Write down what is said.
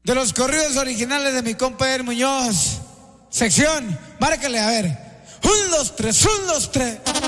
de los corridos originales de mi compa Eder Muñoz. Sección, márcale, a ver. 1, 2, 3, 1, 2, 3.